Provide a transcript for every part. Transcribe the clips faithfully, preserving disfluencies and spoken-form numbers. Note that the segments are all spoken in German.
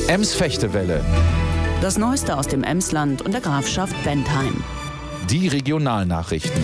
Ems-Fechtewelle. Das Neueste aus dem Emsland und der Grafschaft Bentheim. Die Regionalnachrichten.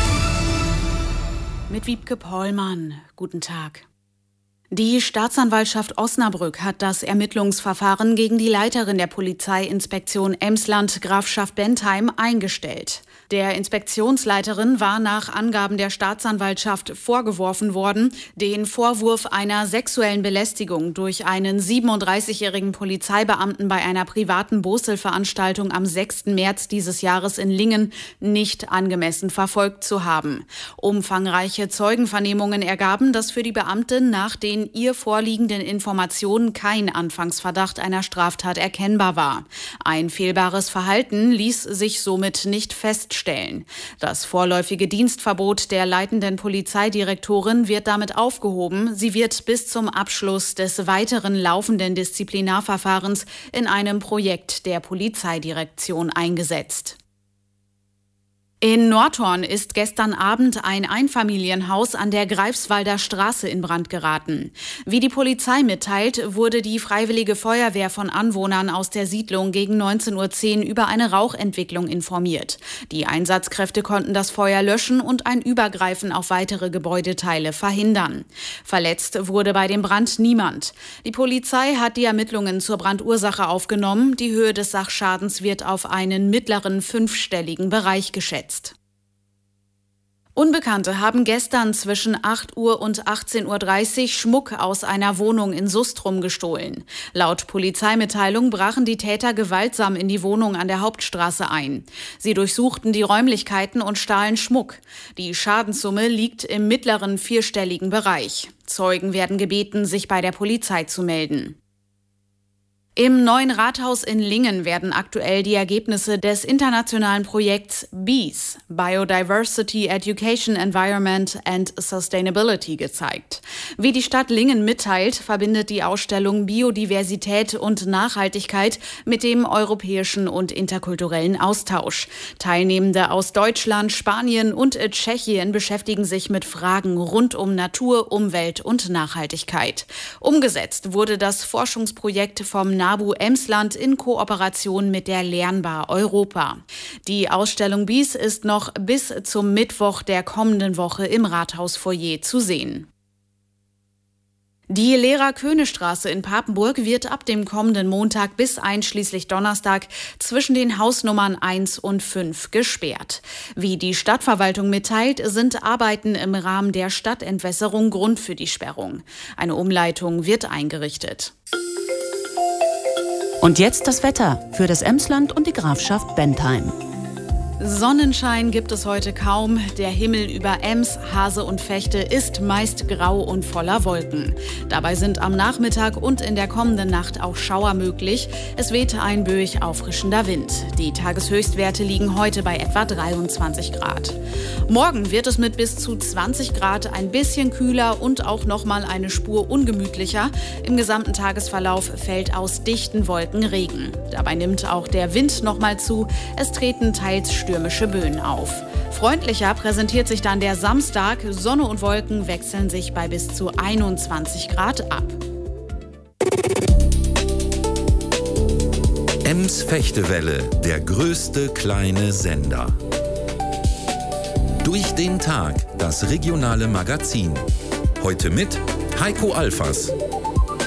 Mit Wiebke Pollmann. Guten Tag. Die Staatsanwaltschaft Osnabrück hat das Ermittlungsverfahren gegen die Leiterin der Polizeiinspektion Emsland Grafschaft Bentheim eingestellt. Der Inspektionsleiterin war nach Angaben der Staatsanwaltschaft vorgeworfen worden, den Vorwurf einer sexuellen Belästigung durch einen siebenunddreißigjährigen Polizeibeamten bei einer privaten Boselveranstaltung am sechsten März dieses Jahres in Lingen nicht angemessen verfolgt zu haben. Umfangreiche Zeugenvernehmungen ergaben, dass für die Beamtin nach den ihr vorliegenden Informationen kein Anfangsverdacht einer Straftat erkennbar war. Ein fehlbares Verhalten ließ sich somit nicht feststellen. Das vorläufige Dienstverbot der leitenden Polizeidirektorin wird damit aufgehoben. Sie wird bis zum Abschluss des weiteren laufenden Disziplinarverfahrens in einem Projekt der Polizeidirektion eingesetzt. In Nordhorn ist gestern Abend ein Einfamilienhaus an der Greifswalder Straße in Brand geraten. Wie die Polizei mitteilt, wurde die Freiwillige Feuerwehr von Anwohnern aus der Siedlung gegen neunzehn Uhr zehn über eine Rauchentwicklung informiert. Die Einsatzkräfte konnten das Feuer löschen und ein Übergreifen auf weitere Gebäudeteile verhindern. Verletzt wurde bei dem Brand niemand. Die Polizei hat die Ermittlungen zur Brandursache aufgenommen. Die Höhe des Sachschadens wird auf einen mittleren fünfstelligen Bereich geschätzt. Unbekannte haben gestern zwischen acht Uhr und achtzehn Uhr dreißig Schmuck aus einer Wohnung in Sustrum gestohlen. Laut Polizeimitteilung brachen die Täter gewaltsam in die Wohnung an der Hauptstraße ein. Sie durchsuchten die Räumlichkeiten und stahlen Schmuck. Die Schadenssumme liegt im mittleren vierstelligen Bereich. Zeugen werden gebeten, sich bei der Polizei zu melden. Im neuen Rathaus in Lingen werden aktuell die Ergebnisse des internationalen Projekts B E E S, Biodiversity, Education, Environment and Sustainability, gezeigt. Wie die Stadt Lingen mitteilt, verbindet die Ausstellung Biodiversität und Nachhaltigkeit mit dem europäischen und interkulturellen Austausch. Teilnehmende aus Deutschland, Spanien und Tschechien beschäftigen sich mit Fragen rund um Natur, Umwelt und Nachhaltigkeit. Umgesetzt wurde das Forschungsprojekt vom NABU Emsland in Kooperation mit der Lernbar Europa. Die Ausstellung B E E S ist noch bis zum Mittwoch der kommenden Woche im Rathausfoyer zu sehen. Die Lehrer-Köhne-Straße in Papenburg wird ab dem kommenden Montag bis einschließlich Donnerstag zwischen den Hausnummern eins und fünf gesperrt. Wie die Stadtverwaltung mitteilt, sind Arbeiten im Rahmen der Stadtentwässerung Grund für die Sperrung. Eine Umleitung wird eingerichtet. Und jetzt das Wetter für das Emsland und die Grafschaft Bentheim. Sonnenschein gibt es heute kaum. Der Himmel über Ems, Hase und Vechte ist meist grau und voller Wolken. Dabei sind am Nachmittag und in der kommenden Nacht auch Schauer möglich. Es weht ein böig auffrischender Wind. Die Tageshöchstwerte liegen heute bei etwa dreiundzwanzig Grad. Morgen wird es mit bis zu zwanzig Grad ein bisschen kühler und auch nochmal eine Spur ungemütlicher. Im gesamten Tagesverlauf fällt aus dichten Wolken Regen. Dabei nimmt auch der Wind nochmal zu. Es treten teils stürmische Böen auf. Freundlicher präsentiert sich dann der Samstag. Sonne und Wolken wechseln sich bei bis zu einundzwanzig Grad ab. Ems-Fechtewelle, der größte kleine Sender. Durch den Tag, das regionale Magazin. Heute mit Heiko Alfers.